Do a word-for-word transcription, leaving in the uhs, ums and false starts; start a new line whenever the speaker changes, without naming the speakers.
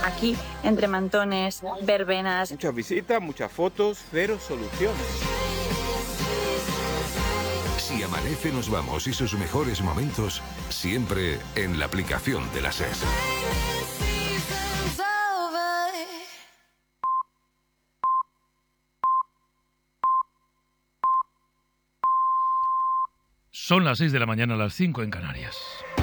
Aquí, entre mantones, verbenas.
Muchas visitas, muchas fotos, cero soluciones.
Si amanece nos vamos y sus mejores momentos siempre en la aplicación de la SES.
Son las seis de la mañana, las cinco en Canarias.